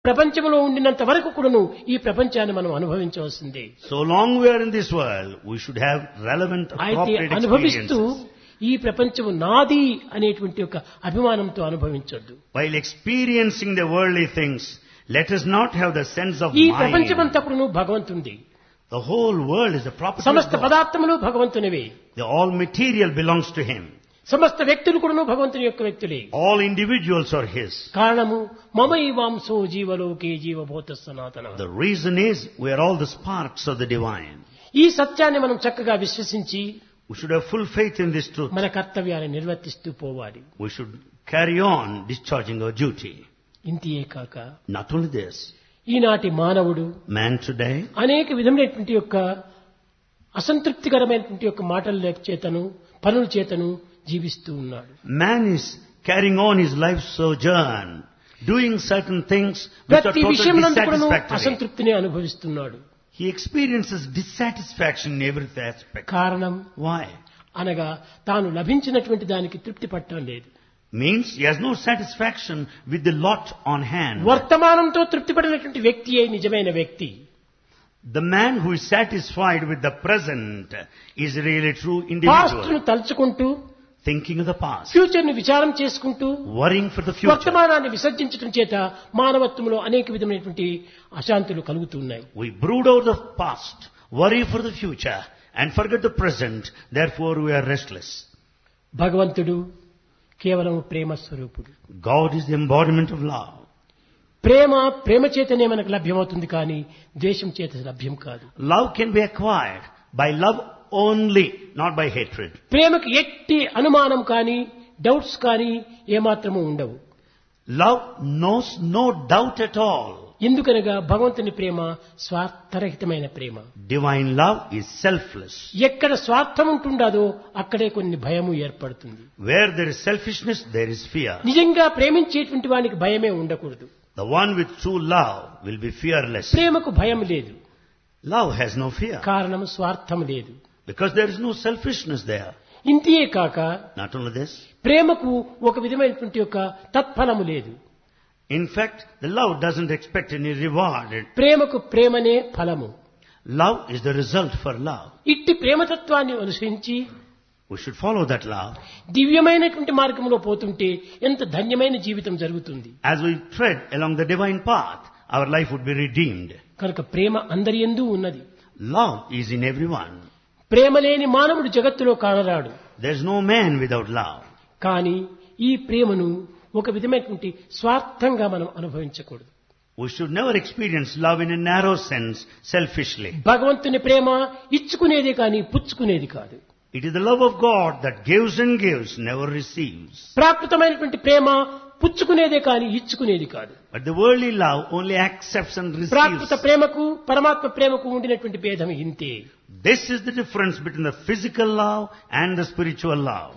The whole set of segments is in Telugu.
ప్రపంచంలో ఉండినంత వరకు కూడాను ఈ ప్రపంచాన్ని మనం అనుభవించవలసిందే. So long we are in this world, we should have relevant అయితే appropriate అనుభవిస్తూ experiences. ఈ ప్రపంచము నాది అనేటువంటి ఒక అభిమానంతో అనుభవించొద్దు. While experiencing the worldly things, let us not have the sense of ఈ mine. ప్రపంచమంతా కూడాను భగవంతునిది. The whole world is the property of సమస్త God. పదార్థములు భగవంతునివే. The all material belongs to Him. సమస్త వ్యక్తులు కూడాను భగవంతుని యొక్క వ్యక్తులే. All individuals are His. కారణము మమైవాంసో జీవలోకే జీవభూత సనాతన. The reason is we are all the sparks of the divine. ఈ సత్యాన్ని మనం చక్కగా విశ్వసించి We should have full faith in this truth. మన కర్తవ్యాన్ని నిర్వర్తిస్తూ పోవాలి. We should carry on discharging our duty. ఇంతియే కాక Not only this, ఈనాటి మానవుడు man today అనేక విధమైనటువంటి యొక్క అసంతృప్తికరమైనటువంటి యొక్క మాటల చేతను పనుల చేతను జీవిస్తూ ఉన్నాడు. man is carrying on his life sojourn, doing certain things which are ప్రతి totally విషయంలో dissatisfactory. అసంతృప్తిని అనుభవిస్తున్నాడు. He experiences dissatisfaction in every aspect. కారణం Why? అనగా తాను లభించినటువంటి దానికి తృప్తి పట్టడం లేదు. Means he has no satisfaction with the lot on hand. వర్తమానంతో తృప్తి పడినటువంటి వ్యక్తియే నిజమైన వ్యక్తి. The man who is satisfied with the present is really true past ను individual. తలుచుకుంటూ Thinking of the past, future ని విచారం చేసుకుంటూ worrying for the future. వర్తమానాన్ని విసర్జించడం చేత మానవత్వంలో అనేక విధమైనటువంటి అశాంతులు కలుగుతున్నాయి. We brood over the past, worry for the future, and forget the present. Therefore, we are restless. భగవంతుడు కేవలం ప్రేమ స్వరూపుడు. God is the embodiment of love. ప్రేమ చేతనే మనకు లభ్యమవుతుంది కానీ ద్వేషం చేత లభ్యం కాదు. Love can be acquired by love only, not by hatred. ప్రేమకు ఎట్టి అనుమానం కానీ డౌట్స్ కానీ ఏమాత్రము ఉండవు. Love knows no doubt at all. ఎందుకనగా భగవంతుని ప్రేమ స్వార్థరహితమైన ప్రేమ. Divine love is selfless. ఎక్కడ స్వార్థం ఉంటుండదో అక్కడే కొన్ని భయము ఏర్పడుతుంది. Where there is selfishness, there is fear. నిజంగా ప్రేమించేటువంటి వానికి భయమే ఉండకూడదు. The one with true love will be fearless. ప్రేమకు భయం లేదు. Love has no fear కారణం స్వార్థం లేదు. because there is no selfishness there. ఇంతియే కాక Not only this, ప్రేమకు ఒక విధమైనటువంటి యొక్క తత్ఫలము లేదు. in fact, the love doesn't expect any reward. ప్రేమకు ప్రేమనే ఫలము. Love is the result for love. ఇట్టి ప్రేమతత్వాన్ని అనుసరించి We should follow that love. దివ్యమైనటువంటి మార్గంలో పోతుంటే ఎంత ధన్యమైన జీవితం జరుగుతుంది. As we tread along the divine path, our life would be redeemed. కనుక ప్రేమ అందరి యందు ఉన్నది. Love is in everyone. ప్రేమ లేని మానవుడు జగత్తులో కానరాడు. There is no man without love. కానీ ఈ ప్రేమను ఒక విధమైనటువంటి స్వార్థంగా మనం అనుభవించకూడదు. We should never experience love in a narrow sense, selfishly. భగవంతుని ప్రేమ ఇచ్చుకునేదే కానీ పుచ్చుకునేది కాదు. It is the love of God that gives and gives, never receives. ప్రాకృతమైనటువంటి ప్రేమ పుచ్చుకునేదే కానీ ఇచ్చుకునేది కాదు. But the worldly love only accepts and receives. ప్రాకృత ప్రేమకు పరమాత్మ ప్రేమకు ఉండినటువంటి భేదం ఇంతే. This is the difference between the physical love and the spiritual love.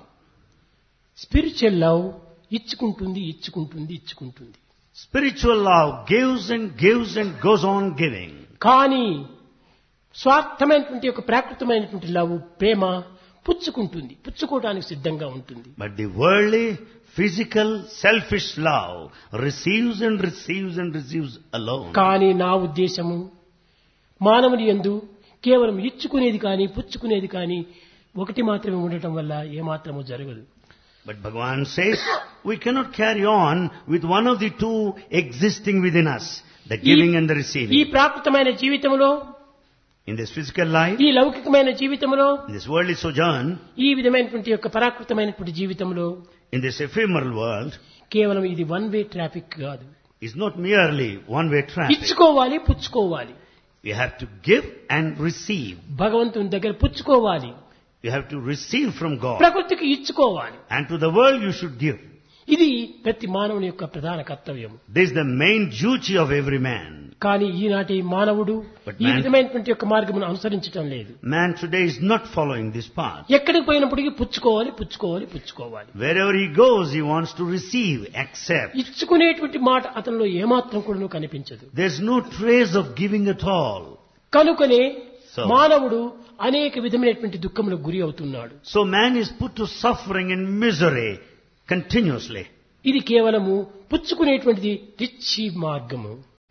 Spiritual love ఇచ్చుకుంటుంది ఇచ్చుకుంటుంది ఇచ్చుకుంటుంది. Spiritual love gives and gives and goes on giving. కానీ స్వార్థమైనటువంటి ఒక ప్రాకృతమైనటువంటి లవ్ ప్రేమ పుచ్చుకుంటుంది, పుచ్చుకోవడానికి సిద్ధంగా ఉంటుంది. But the worldly, physical, selfish love receives and receives and receives alone. కానీ నా ఉద్దేశము మానవుని యందు కేవలం ఇచ్చుకునేది కానీ పుచ్చుకునేది కానీ ఒకటి మాత్రమే ఉండటం వల్ల ఏమాత్రము జరగదు. But Bhagavan says we cannot carry on with one of the two existing within us, the giving and the ఈ receiving. ప్రాకృతమైన జీవితంలో, In this physical life, ఈ లౌకికమైన జీవితంలో, in this worldly sojourn, ఈ విధమైనటువంటి యొక్క పరాకృతమైనటువంటి జీవితంలో in this ephemeral world, కేవలం ఇది వన్ వే ట్రాఫిక్ కాదు. is not merely one-way traffic. ఇచ్చుకోవాలి, పుచ్చుకోవాలి. You have to give and receive. భగవంతుని దగ్గర పుచ్చుకోవాలి, You have to receive from God. ప్రకృతికి ఇచ్చుకోవాలి. And to the world you should give. ఇది ప్రతి మానవుని యొక్క ప్రధాన కర్తవ్యం. This is the main duty of every man. కానీ ఈనాటి మానవుడు But ఈ man- విధమైనటువంటి యొక్క మార్గమును అనుసరించటం లేదు. Man today is not following this path. ఎక్కడికి పోయినప్పటికీ పుచ్చుకోవాలి, పుచ్చుకోవాలి, పుచ్చుకోవాలి. Wherever he goes, he wants to receive, accept. ఇచ్చుకునేటువంటి మాట అతనిలో ఏమాత్రం కూడా కనిపించదు. There's no trace of giving at all. కనుకనే So- మానవుడు అనేక విధమైనటువంటి దుఃఖములకు గురి అవుతున్నాడు. So man is put to suffering and misery continuously. ఇది కేవలము పుచ్చుకునేటువంటిది రిచ్చి మార్గము.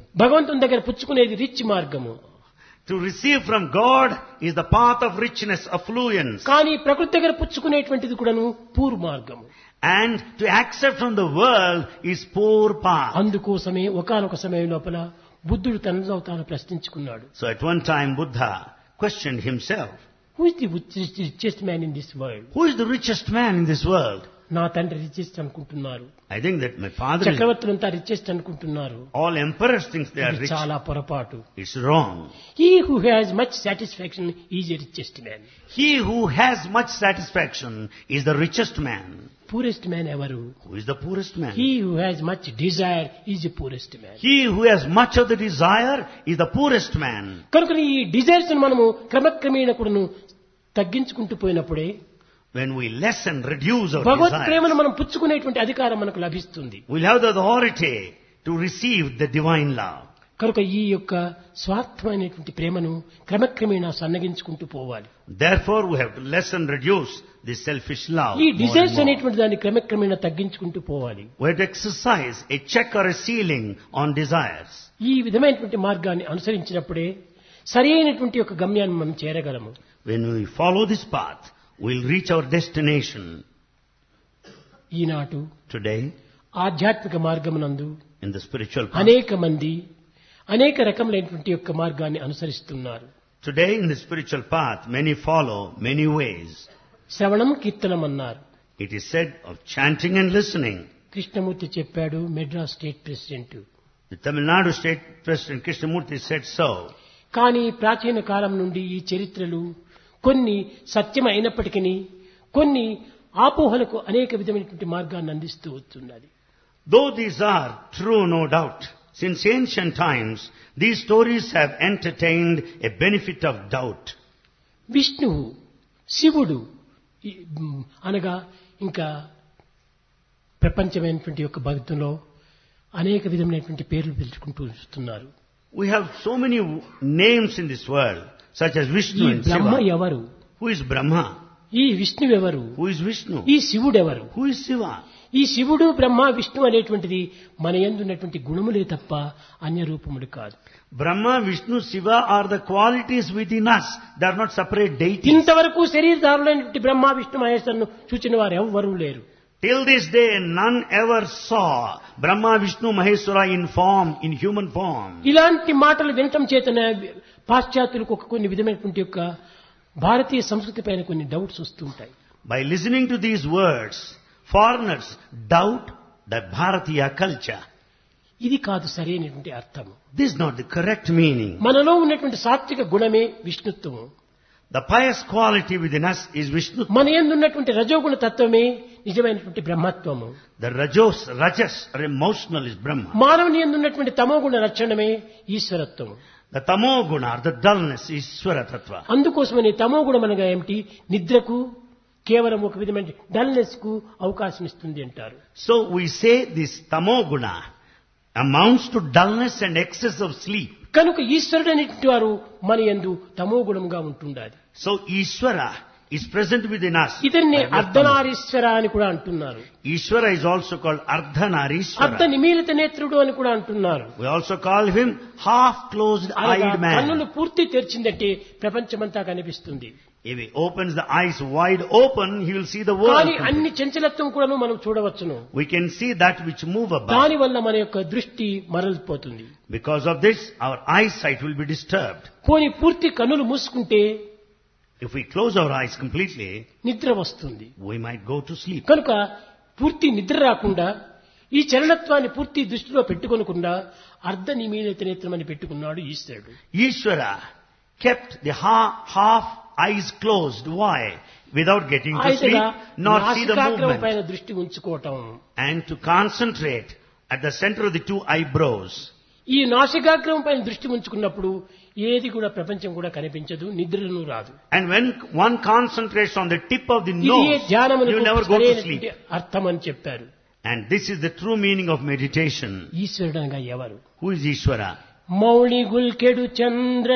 భగవంతుని దగ్గర పుచ్చుకునేది రిచ్ మార్గము. To receive from God is the path of richness, affluence. కానీ ప్రకృతి దగ్గర పుచ్చుకునేటువంటిది కూడాను పూర్ మార్గము. And to accept from the world is poor path. అందుకోసమే ఒకానొక సమయం లోపల బుద్ధుడు తనలో తాను ప్రశ్నించుకున్నాడు. So at one time Buddha questioned himself. Who is the richest man in this world? Who is the richest man in this world? నా తండ్రి రిచెస్ట్ అనుకుంటున్నారు. I think that my father is... చక్రవర్తులంతా richest అనుకుంటున్నారు. All emperors think they are ఇది rich. చాలా పొరపాటు. It's wrong. He who has much satisfaction is the richest man. He who has much satisfaction is the richest man. Poorest man ఎవరు? Who is the poorest man? He who has much desire is the poorest man. He who has much of the desire is the poorest man. కనుక ఈ డిజైర్స్ మనము క్రమక్రమేణ కూడాను తగ్గించుకుంటూ పోయినప్పుడే When we lessen, reduce our Bhagwat desire, ప్రేమను మనం పుచ్చుకునేటువంటి అధికారం మనకు లభిస్తుంది. we'll have the authority to receive the divine love. కనుక ఈ యొక్క స్వార్థమైనటువంటి ప్రేమను క్రమక్రమేణా సన్నగించుకుంటూ పోవాలి. Therefore, we have to lessen, reduce this selfish love. ఈ more and డిజైర్స్ more. అనేటువంటి దాన్ని క్రమక్రమేణా తగ్గించుకుంటూ పోవాలి. We have to exercise a check or a ceiling on desires. ఈ విధమైనటువంటి మార్గాన్ని అనుసరించినప్పుడే సరి అయినటువంటి యొక్క గమ్యాన్ని మనం చేరగలము. When we follow this path, we'll reach our destination. Eenadu Today, ఆధ్యాత్మిక మార్గమునందు in the spiritual path, అనేక మంది అనేక రకములైనటువంటి యొక్క మార్గాన్ని అనుసరిస్తున్నారు. today in the spiritual path, many follow many ways. శ్రవణం కీర్తనం అన్నారు. It is said of chanting and listening. Krishnamurthy చెప్పాడు, Madras state president. The Tamil Nadu State President Krishnamurti said so. కానీ ప్రాచీన కాలం నుండి ఈ చరిత్రలు కొన్ని సత్యం అయినప్పటికీ కొన్ని ఆపోహలకు అనేక విధమైనటువంటి మార్గాన్ని అందిస్తూ వస్తున్నది. Though these are true, no doubt, since ancient times, these stories have entertained a benefit of doubt. విష్ణువు, శివుడు అనగా ఇంకా ప్రపంచమైనటువంటి యొక్క భక్తుల్లో అనేక విధమైనటువంటి పేర్లు పిలుచుకుంటూ వస్తున్నారు. We have so many names in this world, such as ఈ Vishnu and బ్రహ్మ Shiva. ఎవరు? Who is Brahma? ఈ విష్ణువెవరు? Who is Vishnu? ఈ శివుడెవరు? Who is Shiva? ఈ శివుడు బ్రహ్మ విష్ణు అనేటువంటిది మన యందున్నటువంటి గుణములే తప్ప అన్య రూపములు కాదు. Brahma, Vishnu, Shiva are the qualities within us. They are not separate deities. ఇంతవరకు శరీరధారులైనటువంటి బ్రహ్మ విష్ణు మహేశ్వరులను చూచిన వారు ఎవ్వరూ లేరు. Till this day, none ever saw Brahma, Vishnu, Maheshwara in form, in human form. ఇలాంటి మాటలు వినటం చేతనే పాశ్చాత్యులకు కొన్ని విధమైనటువంటి యొక్క భారతీయ సంస్కృతి పైన కొన్ని డౌట్స్ వస్తుంటాయి. By listening to these words, foreigners doubt the Bharatiya culture. ఇది కాదు సరైనటువంటి అర్థం. This is not the correct meaning. మనలో ఉన్నటువంటి సాత్విక గుణమే విష్ణుత్వము. The pious quality within us is Vishnu. మన యందు ఉన్నటువంటి రజోగుణ తత్వమే నిజమైనటువంటి బ్రహ్మత్వము. The rajas or emotional is Brahma. మానవుని యందు ఉన్నటువంటి తమోగుణ లక్షణమే ఈశ్వరత్వము. The tamo guna or the dullness is Ishvara Tattva. అందుకోసమని తమోగుణం అనగా ఏమిటి? నిద్రకు కేవలం ఒక విధమైన డల్నెస్ కు అవకాశం ఇస్తుంది అంటారు. So we say this tamo guna amounts to dullness and excess of sleep. కనుక ఈశ్వరుడు అనేటువంటి వారు మన యందు తమోగుణంగా ఉంటుండాలి. So Ishvara is present within us. ఇతన్ని by way of tamo. Ardhanarishvara అని కూడా అంటున్నారు. Ishvara is also called అర్ధ Ardhanarishvara. నిమీలిత నేత్రుడు అని కూడా అంటున్నారు. We also call him half-closed అనగా eyed man. కన్నులు పూర్తి తెరిచిందంటే ప్రపంచమంతా కనిపిస్తుంది. If he opens the eyes wide open, he will see the world. కానీ అన్ని చంచలత్వం కూడాను మనం చూడవచ్చును. We can see that which move about. దాని వల్ల మన యొక్క దృష్టి మరలిపోతుంది. Because of this, our eyesight will be disturbed. పోని పూర్తి కన్నులు మూసుకుంటే If we close our eyes completely, నిద్ర వస్తుంది. we might go to sleep. కనుక పూర్తి నిద్ర రాకుండా ఈ చలనత్వాన్ని పూర్తి దృష్టిలో పెట్టుకొనకుండా అర్ధ నిమీలిత నేత్రం అని పెట్టుకున్నాడు ఈశ్వరుడు. Ishvara kept the half eyes closed. Why? Without getting to అయితే sleep, not see the నాసికాగ్రం movement. పైన దృష్టి ఉంచుకోవటం. And to concentrate at the center of the two eyebrows. ఈ నాసికాగ్రం పైన దృష్టి ఉంచుకున్నప్పుడు ఏది కూడా ప్రపంచం కూడా కనిపించదు, నిద్రను రాదు. And when one concentrates on the tip of the ఇది nose, ధ్యానమునకు you never go to sleep. సరైనటువంటి అర్థం అని చెప్పారు. And this is the true meaning of meditation. ఈశ్వరుడు అనగా ఎవరు? Who is Ishvara? Mouli గుల్కెడు Chandra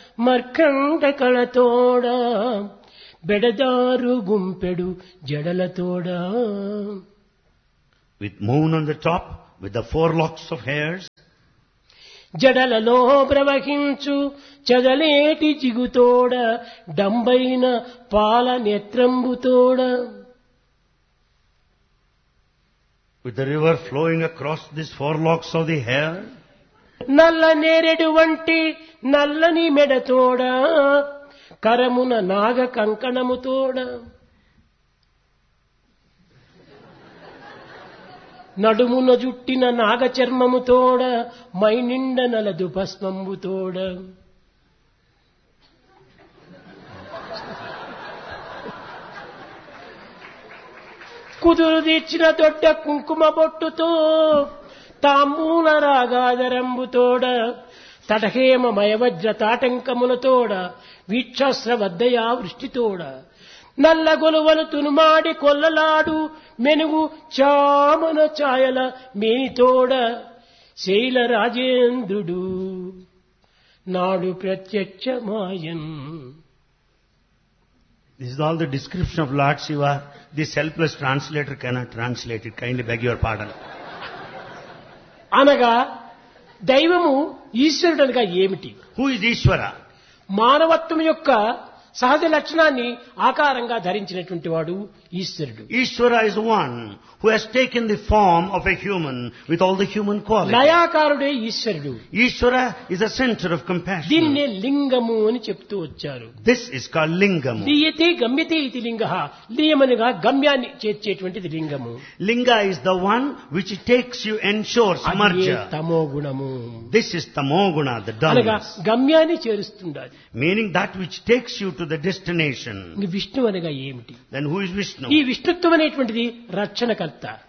మర్కండ కళతోడ బెడదారు గుంపెడు జడలతోడ. With moon on the top, with the four locks of hairs. జడలలో ప్రవహించు చదలేటి జిగుతోడ డంబైన పాల నేత్రంబుతోడ. With the river flowing across these four locks of the hair, నల్ల నేరెడు వంటి నల్లని మెడతోడ కరమున నాగ కంకణముతోడ. నడుమున జుట్టిన నాగ చర్మముతోడ మైనిండ నలదు భస్మంబుతోడ. కుదురు తీర్చిన దొడ్డ కుంకుమ బొట్టుతో తాంబూల రాగాదరంబుతోడ తటహేమ మయవజ్ర తాటంకములతోడ వీక్షాస్ర వద్దయా వృష్టితోడ నల్ల గొలువలు తునుమాడి కొల్లలాడు మెనుగు చామన ఛాయల మేనితోడ శైల రాజేంద్రుడు నాడు ప్రత్యక్షమాయన్. this is all the description of Lord Shiva. This helpless translator cannot translate it. Kindly beg your pardon. అనగా దైవము ఈశ్వరుడనగా ఏమిటి? Who is Ishvara? మానవత్వం యొక్క సహజ లక్షణాన్ని ఆకారంగా ధరించినటువంటి వాడు ఈశ్వరుడు. Ishvara is one who has taken the form of a human with all the human qualities. లయాకారుడే ఈశ్వరుడు. Ishvara is a center of compassion. దీన్నే లింగము అని చెప్తూ వచ్చారు. This is called Lingam. లీయతే గమ్యతే ఇది లింగః. లీయమనగా గమ్యాన్ని చేర్చేటువంటిది లింగము. Linga is the one which takes you, ensures అదే merger. తమో గుణము. This is tamoguna, the అనగా dullness. గమ్యాన్ని చేరుస్తుండాలి. Meaning that which takes you to the destination. ఇంక విష్ణు అనగా ఏమిటి? Then who is Vishnu? ఈ విష్ణుత్వం అనేటువంటిది రక్షణకర్త.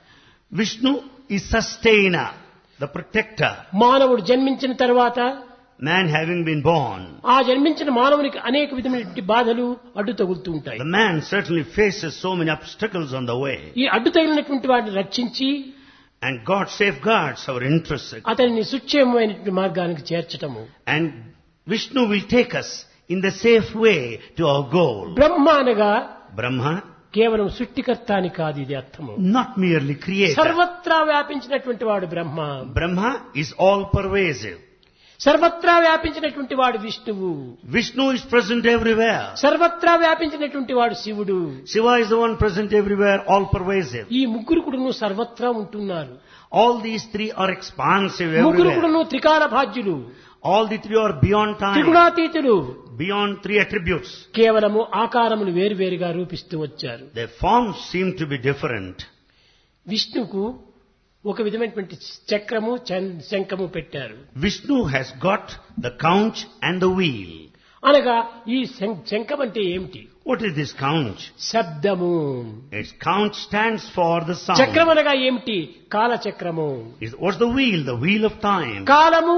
Vishnu is sustainer, the protector. మానవుడు జన్మించిన తర్వాత Man having been born, ఆ జన్మించిన మానవునికి అనేక విధమైనటువంటి బాధలు అడ్డు తగులుతూ ఉంటాయి. the man certainly faces so many obstacles on the way. ఈ అడ్డు తగిలినటువంటి వాటిని రక్షించి And God safeguards our interests. అతనిని సుక్షేమమైనటువంటి మార్గానికి చేర్చటము. And Vishnu will take us in the safe way to our goal. బ్రహ్మ అనగా Brahma, కేవలం సృష్టికర్త అని కాదు ఇది అర్థము. not merely creator. సర్వత్రా వ్యాపించినటువంటి వాడు బ్రహ్మ. Brahma is all pervasive. సర్వత్రా వ్యాపించినటువంటి వాడు విష్ణువు. Vishnu is present everywhere. సర్వత్రా వ్యాపించినటువంటి వాడు శివుడు. Shiva is the one present everywhere, all pervasive. ఈ ముగ్గురు కూడాను సర్వత్రా ఉంటున్నారు. All these three are expansive ముగ్గురు everywhere. కూడాను త్రికాల భాజ్యులు, All the three are beyond time, త్రిగుణాతీతులు. beyond three attributes. కేవలము ఆకారములు వేరువేరుగా రూపిస్తూ వచ్చారు. Their forms seem to be different. విష్ణుకు ఒక విధమైనటువంటి చక్రము శంఖము పెట్టారు. Vishnu has got the conch and the wheel. అనగా ఈ శంఖం అంటే ఏమిటి? What is this conch? శబ్దము. Its conch stands for the sound. చక్రం అనగా ఏమిటి? కాలచక్రము. What's the wheel? The wheel of time. కాలము.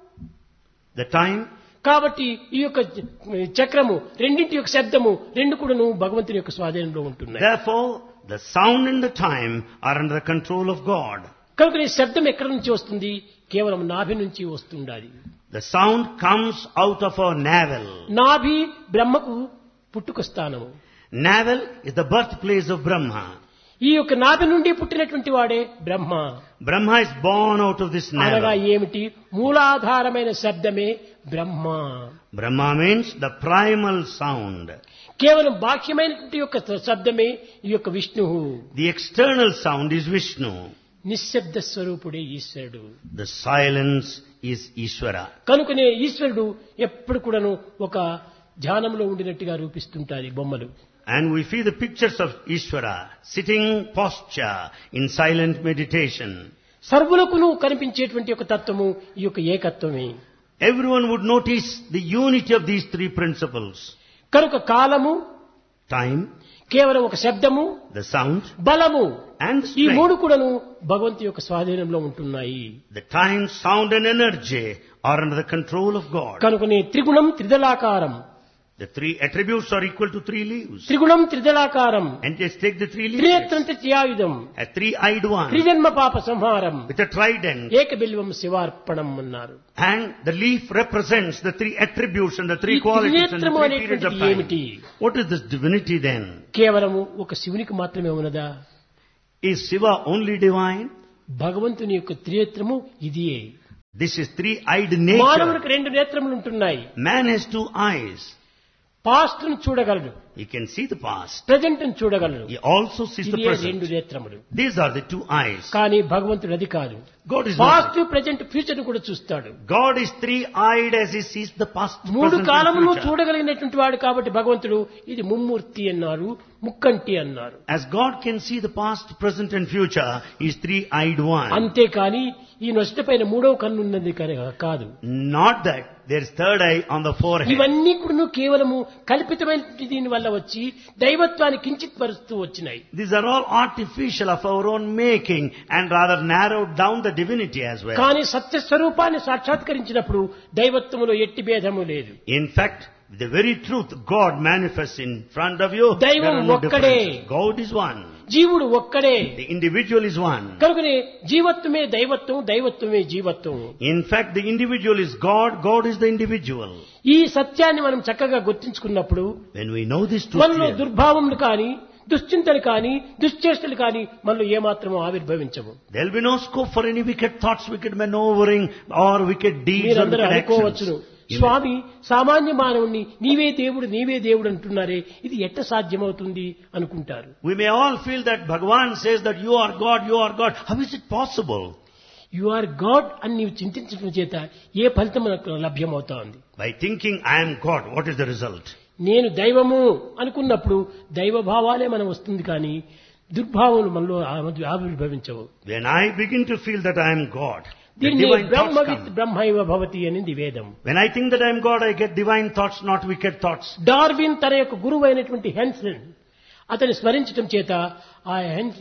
The time. కాబట్టి ఈ యొక్క చక్రము రెండింటి యొక్క శబ్దము రెండు కూడాను భగవంతుని యొక్క స్వాధీనంలో ఉంటున్నాయి. Therefore, the sound and the time are under the control of God. కనుక ఈ శబ్దం ఎక్కడి నుంచి వస్తుంది? కేవలం నాభి నుంచి వస్తుండాలి. The sound comes out of our navel. నాభి బ్రహ్మకు పుట్టుక స్థానము. Navel is the birthplace of Brahma. ఈ యొక్క నాభి నుండి పుట్టినటువంటి వాడే బ్రహ్మ. Brahma is born out of this అనగా navel. ఏమిటి? మూలాధారమైన శబ్దమే బ్రహ్మ. Brahma means the primal sound. కేవలం బాహ్యమైనటువంటి యొక్క శబ్దమే ఈ యొక్క విష్ణువు. The external sound is Vishnu. నిశ్శబ్ద స్వరూపుడే ఈశ్వరుడు. The silence is Ishvara. కనుకనే ఈశ్వరుడు ఎప్పుడు కూడాను ఒక ధ్యానంలో ఉండినట్టుగా రూపిస్తుంటారు ఈ బొమ్మలు. And we see the pictures of Ishvara sitting posture in silent meditation. సర్వులకును కనిపించేటువంటి ఒక తత్వము ఈ యొక్క ఏకత్వమే. Everyone would notice the unity of these three principles. కనుక కాలము, Time, కేవలం ఒక శబ్దము, the sound, బలము, and ఈ strength. మూడు కూడాను భగవంతు యొక్క స్వాధీనంలో ఉంటున్నాయి. The time, sound and energy are under the control of God. కనుకనే త్రిగుణం త్రిదళాకారం. The three attributes are equal to three leaves. త్రిగుణం త్రిదళాకారం. And just take the three leaves. త్రినేత్రం త్రియాయుధం. A three-eyed one త్రిజన్మ పాప సంహారం. with a trident. ఏక బిల్వం శివార్పణం అన్నారు. And the leaf represents the three attributes and the three ఈ qualities and the త్రినేత్రము three periods of అనేటువంటిది time. ఏమిటి? What is this divinity then? కేవలము ఒక శివునికి మాత్రమే ఉన్నదా? Is Shiva only divine? భగవంతుని యొక్క త్రినేత్రము ఇదియే. This is three-eyed nature. మానవునికి 2 నేత్రములు ఉంటున్నాయి. Man has 2 eyes. పాస్ట్ ను చూడగలడు, He can see the past. Present ను చూడగలడు. He also sees the ఇవే 2 present. నేత్రములు. These are the 2 eyes. కానీ భగవంతుడు అది కాదు. God is past, not. Present, future ను కూడా చూస్తాడు. God is three-eyed as He sees the past, 3 present, కాలములు and future. చూడగలిగినటువంటి వాడు కాబట్టి భగవంతుడు ఇది ముమ్మూర్తి అన్నారు, ముక్కంటి అన్నారు. As God can see the past, present and future, He is three-eyed one. అంతేకాని ఈ నొసట పైన 3వ కన్ను ఉన్నది కాదు. Not that there is third eye on the forehead. ఇవన్నీ కూడా కేవలము కల్పితమైన దీని వల్ల వచ్చి దైవత్వాన్ని కించిత్ పరుస్తూ వచ్చినాయి. These are all artificial of our own making and rather narrowed down the divinity as well. కానీ సత్య స్వరూపాన్ని సాక్షాత్కరించినప్పుడు దైవత్వములో ఎట్టి భేదము లేదు. In fact, the very truth God manifests in front of you. దైవం there are no ఒక్కడే. differences. God is one. జీవుడు ఒక్కడే. The individual is one. కనుకనే జీవత్వమే దైవత్వం, దైవత్వమే జీవత్వం. In fact, the individual is God, God is the individual. ఈ సత్యాన్ని మనం చక్కగా గుర్తించుకున్నప్పుడు When we know this truth మనలో clearly, దుర్భావములు కానీ, దుశ్చింతలు కానీ, దుశ్చేష్టలు కానీ మనలో ఏమాత్రమూ ఆవిర్భవించవు. there will be no scope for any wicked thoughts, wicked maneuvering or wicked deeds or మీరందరూ wicked అనుకోవచ్చును, actions. స్వామి సామాన్య మానవుణ్ణి నీవే దేవుడు అంటున్నారే, ఇది ఎట్ట సాధ్యమవుతుంది అనుకుంటారు. We may all feel that Bhagavan says that you are God, you are God. How is it possible? You are God అని నీవు చింతించడం చేత ఏ ఫలితం మనకు లభ్యమవుతోంది? By thinking I am God, what is the result? నేను దైవము అనుకున్నప్పుడు దైవ భావాలే మనం వస్తుంది కానీ దుర్భావములు మనలో ఆవిర్భవించవు. When I begin to feel that I am God, the దీన్ని divine thoughts బ్రహ్మవిత్ come. బ్రహ్మైవ భవతి అనేది వేదం. When I think that I am God, I get divine thoughts, not wicked thoughts. Darwin తన యొక్క గురువు అయినటువంటి హెన్స్లెన్ అతని స్మరించడం చేత ఆ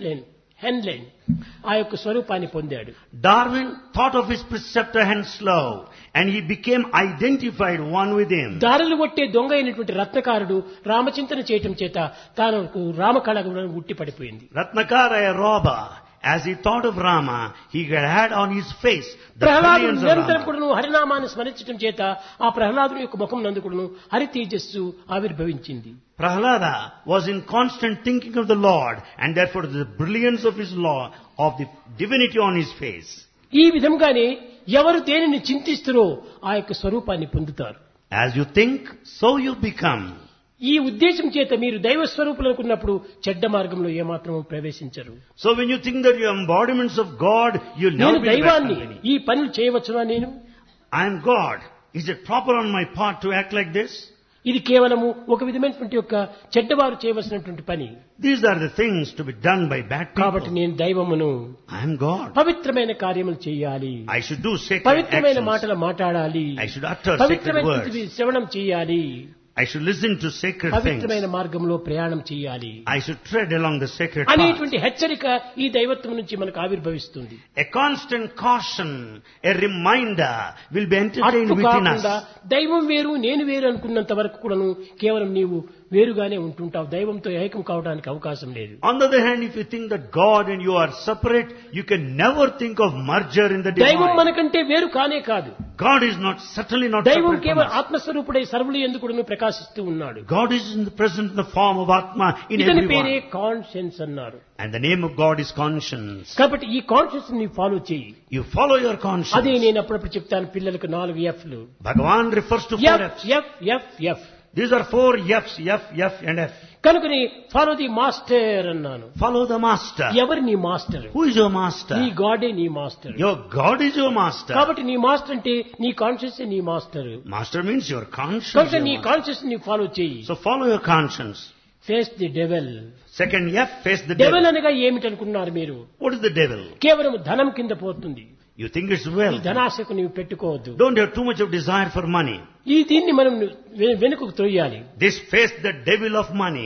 హెన్లెన్ ఆ యొక్క స్వరూపాన్ని పొందాడు. Darwin thought of his preceptor Henslow and he became identified one with him. దారులు కొట్టే దొంగ అయినటువంటి రత్నకారుడు రామచింతన చేయటం చేత తాను రామకళ ఉట్టి పడిపోయింది. Ratnakara, a robber, as he thought of Rama, he had on his face the ప్రహ్లాదుడు brilliance of నిరంతరం Rama. కూడాను హరినామాన్ని స్మరించడం చేత ఆ ప్రహ్లాదుని యొక్క ముఖం నందు కూడాను హరి తేజస్సు ఆవిర్భవించింది. Prahlada was in constant thinking of the Lord and therefore the brilliance of his law, of the divinity on his face. ఈ విధంగానే ఎవరు దేనిని చింతిస్తారో ఆ యొక్క స్వరూపాన్ని పొందుతారు. As you think, so you become. ఈ ఉద్దేశం చేత మీరు దైవ స్వరూపులు అనుకున్నప్పుడు చెడ్డ మార్గంలో ఏమాత్రం ప్రవేశించరు. So when you think that you are embodiments of God, you'll never నేను be in the right దైవాన్ని company. ఈ పనులు చేయవచ్చునా? నేను I am God. Is it proper on my part to act like this? ఇది కేవలము ఒక విధమైనటువంటి యొక్క చెడ్డవారు చేయవలసినటువంటి పని. These are the things to be done by bad కాబట్టి people. నేను దైవమును, I am God. పవిత్రమైన కార్యములు చేయాలి, I should do sacred పవిత్రమైన actions. మాటలు మాట్లాడాలి, I should utter sacred పవిత్రమైన words. శ్రవణం చేయాలి, I should listen to sacred పవిత్రమైన things. మార్గంలో ప్రయాణం చేయాలి I should tread along the sacred path. అనేటువంటి హెచ్చరిక ఈ దైవత్వం నుంచి మనకు ఆవిర్భవిస్తుంది. A constant caution, a reminder will be entertained అట్లు within కాకుండా us. దైవం వేరు నేను వేరు అనుకున్నంత వరకు కూడాను కేవలం నీవు వేరుగానే ఉంటుంటావు. దైవంతో ఏకం కావడానికి అవకాశం లేదు. On the other hand, if you think that God and you are separate, you can never think of merger in the దైవం divine. మనకంటే వేరు కానే కాదు. God is not, certainly not దైవం separate from కేవలం us. ఆత్మస్వరూపుడై సర్వులు ఎందుకు ప్రకాశిస్తూ ఉన్నాడు. God is in the present in the form of Atma in ఇతని పేరే everyone. కాన్షియన్స్ అన్నారు. And the name of God is conscience. కాబట్టి ఈ కాన్షియన్స్ ని ఫాలో చేయి. You follow your అదే conscience. నేను అప్పుడప్పుడు చెప్తాను పిల్లలకు 4 F'లు. Bhagavan refers to 4 F's. F. These are 4 F's, F and F. కనుకని ఫాలో ది మాస్టర్ అన్నాను. Follow the master. ఎవరు నీ master? Who is your master? నీ గాడే నీ master. Your God is your master. కాబట్టి నీ మాస్టర్ అంటే నీ కాన్షియస్ నీ master. Master means your conscience. కాబట్టి your నీ master. కాన్షియస్ ని ఫాలో చేయి. So follow your conscience. Face the devil. Second F, face the devil devil. అనగా ఏమిటనుకున్నారు మీరు? What is the devil? కేవలం ధనం కింద పోతుంది. You think it's ఈ wealth. ధనాశకు నీవు పెట్టుకోవద్దు. Don't have too much of desire for money. దీన్ని మనం వెనుకకు త్రొయ్యాలి. This face the devil of money.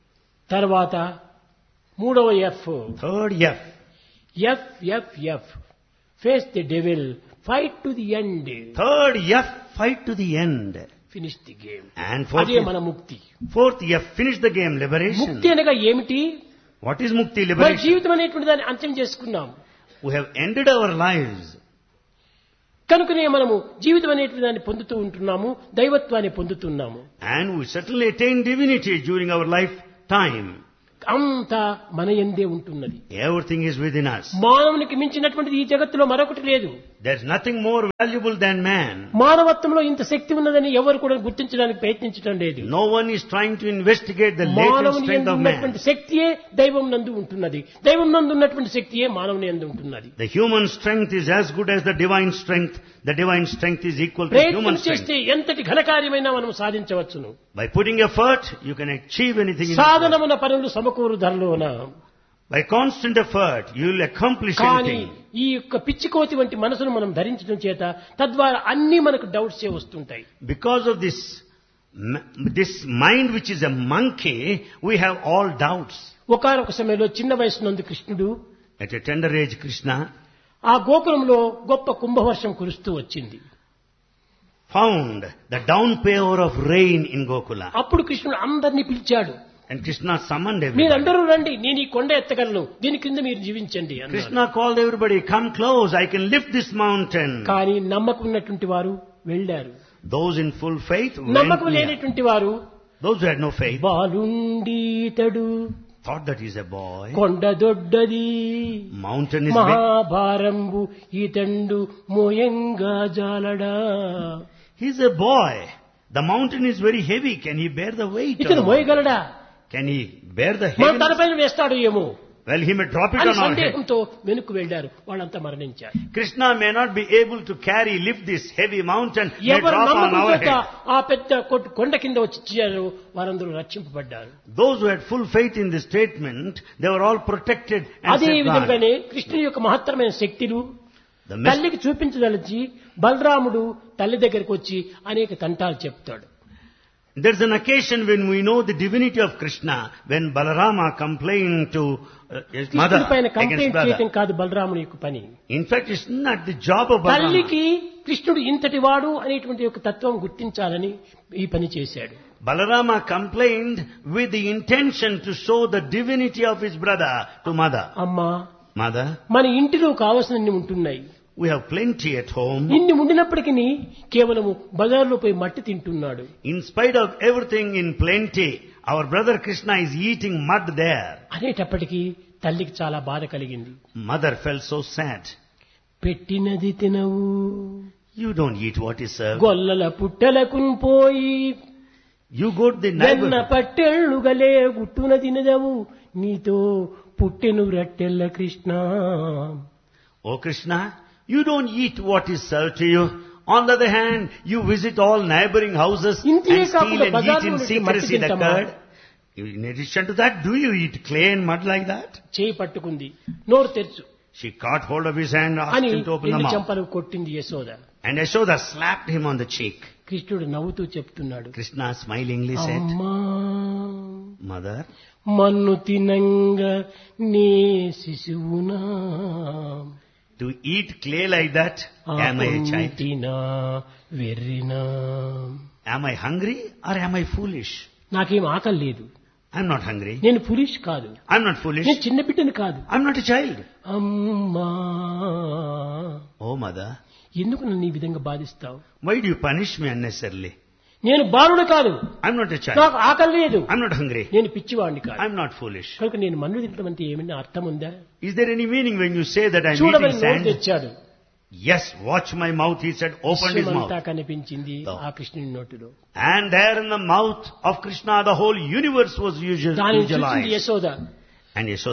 తర్వాత 3వ F. Third F. F. Face the devil, fight to the end, Third F, fight to the end. Finish the game. And fourth అదే F, మన ముక్తి. fourth F, finish the game, liberation. ముక్తి అనగా ఏమిటి? What is mukti, మన liberation? జీవితం అనేటువంటి దాన్ని అంత్యం చేసుకున్నాం. We have ended our lives. కనుకనే మనము జీవితం అనేటువంటి దాన్ని పొందుతూ ఉంటున్నాము, దైవత్వాన్ని పొందుతున్నాము. And we certainly attain divinity during our lifetime. అంతా మన యందే ఉంటున్నది. Everything is within us. మానవునికి మించినటువంటిది ఈ జగత్తులో మరొకటి లేదు. There's nothing more valuable than man. మానవత్వంలో ఇంత శక్తి ఉన్నదని ఎవరు కూడా గుర్తించడానికి ప్రయత్నించడం లేదు. No one is trying to investigate the latent మానవుని strength యందు of man. ఉన్నటువంటి శక్తియే దైవం నందు ఉంటున్నది. దైవం నందు ఉన్నటువంటి శక్తియే మానవుని యందు ఉంటున్నది. The human strength is as good as the divine strength. The divine strength is equal to ప్రయత్నం human strength. చేస్తే ఎంతటి ఘనకార్యమైనా మనం సాధించవచ్చును. By putting effort, you can achieve anything in this world. సాధనమున పనులు సమకూరు ధరలోన. By constant effort, you will accomplish కానీ anything. ఈ యొక్క పిచ్చికోతి వంటి మనసును మనం ధరించడం చేత తద్వారా అన్ని మనకు డౌట్సే వస్తుంటాయి. Because of this mind which is a monkey, we have all doubts. ఒకానొక సమయంలో చిన్న వయసు నందు కృష్ణుడు At a tender age, Krishna ఆ గోకులంలో గొప్ప కుంభవర్షం కురుస్తూ వచ్చింది. found the downpour of rain in Gokula. అప్పుడు కృష్ణుడు అందరినీ పిలిచాడు. And Krishna summoned everybody. మీరందరూ రండి, నేను ఈ కొండ ఎత్తగలను, దీని కింద మీరు జీవించండి అన్నాడు. Krishna called everybody, come close, I can lift this mountain. కానీ నమ్మకం ఉన్నటువంటి వారు వెళ్ళారు. Those in full faith went నమ్మకం near. లేనటువంటి వారు Those who had no faith బాలుండీతడు thought that he's a boy. కొండ దొడ్డది Mountain is big. మహాభారంబు ఈతండు మోయంగా జాలడా. He's a boy. The mountain is very heavy. Can he bear the weight? ఇతను of it? మోయగలడా? Can he bear the మన heaviness? తలపైన వేస్తాడు ఏమో Well, he may drop it అని on our head. సందేహంతో వెనుక్కు వెళ్ళారు. వాళ్ళంతా మరణించారు. Krishna may not be able to lift this heavy mountain. May ఎవరు drop on నమ్మకం our చేత head. ఆ పెద్ద కొండ కింద వచ్చారో వారందరూ రక్షింపబడ్డారు. Those who had full faith in this statement, they were all protected and అదే safeguarded. విధంగానే కృష్ణుని యొక్క మహత్తరమైన శక్తులు The mess- తల్లికి చూపించదలిచి బలరాముడు తల్లి దగ్గరికి వచ్చి అనేక తంటాలు చెప్తాడు. There's an occasion when we know the divinity of Krishna, when Balarama complained to his mother కృష్ణుడి పైన against కంప్లైంట్ brother. చేయటం కాదు బలరాముని యొక్క పని. In fact, it's not the job of Balarama. తల్లికి కృష్ణుడు ఇంతటి వాడు అనేటువంటి యొక్క తత్వం గుర్తించాలని ఈ పని చేశాడు. Balarama complained with the intention to show the divinity of his brother to mother. అమ్మా, Mother, మన ఇంటిలో కావలసినన్ని ఉంటున్నాయి. we have plenty at home. ఇన్ని ఉండినప్పటికీ కేవలము బజార్లో పోయి మట్టి తింటున్నాడు. In spite of everything in plenty, our brother Krishna is eating mud there. అనేటప్పటికీ తల్లికి చాలా బాధ కలిగింది. Mother felt so sad. పెట్టినది తినవు, You don't eat what is served. గొల్లల పుట్టలకున్ పోయి You go to the వెన్న neighbor. పట్టెళ్ళుగలే గుట్టున తినదవు, నీతో పుట్టెను రట్టెల్ల Krishna. Oh Krishna, you don't eat what is served to you. On the other hand, you visit all neighboring houses and ఇంతే steal కాకుండా and eat బజార్లో in నుండి secrecy మట్టి the తింటామా? curd. In addition to that, do you eat clay and mud like that? చేయి పట్టుకుంది, నోరు తెరుచు She caught hold of his hand, asked అని him to open the రెండు mouth. చెంపలు కొట్టింది Yashoda. And Yashoda slapped him on the cheek. కృష్ణుడు నవ్వుతూ చెప్తున్నాడు, Krishna smilingly said, అమ్మా Mother, మన్ను తినంగ నీ శిశువునా, to eat clay like that, am I a child? తినా వెర్రినా. Am I hungry or am I foolish? నాకేం ఆకలి లేదు, I'm not hungry. నేను ఫులిష్ కాదు, I'm not foolish. నేను చిన్న బిడ్డను కాదు. I'm not a child. అమ్మా, Oh mother, ఎందుకు నన్ను ఈ విధంగా బాధిస్తావు? why do you punish me unnecessarily? నేను బాలుడు కాదు, I'm not a child. నాకు ఆకలి లేదు, I'm not hungry. నేను పిచ్చివాడిని కాదు. I'm not foolish. కనుక నేను మన్ను తినడం అంటే ఏమైనా అర్థం ఉందా? Is there any meaning when you say that I'm చూడమని eating నోరు sand? తెచ్చాడు. Yes, watch my mouth, he said, opened his విశ్వమంతా mouth. కనిపించింది ఆ కృష్ణుని నోటిలో. And there in the mouth of Krishna, the whole universe was దానిని చూసింది visualized. యశోద. And Yashoda